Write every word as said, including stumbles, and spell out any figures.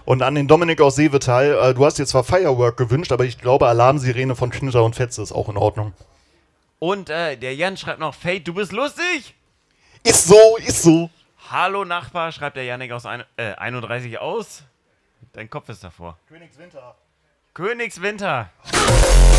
Und an den Dominik aus Seevetal, äh, du hast dir zwar Firework gewünscht, aber ich glaube, Alarmsirene von Knitter und Fetze ist auch in Ordnung. Und äh, der Jan schreibt noch, Fate, du bist lustig. Ist so, ist so. Hallo Nachbar, schreibt der Janik aus ein, äh, einunddreißig aus. Dein Kopf ist davor. Königswinter. Königswinter.